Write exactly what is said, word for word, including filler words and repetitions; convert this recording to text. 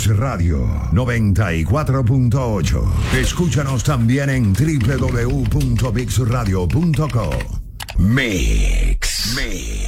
Mix Radio noventa y cuatro punto ocho. Escúchanos también en doble u doble u doble u punto mix radio punto com. Mix. Mix.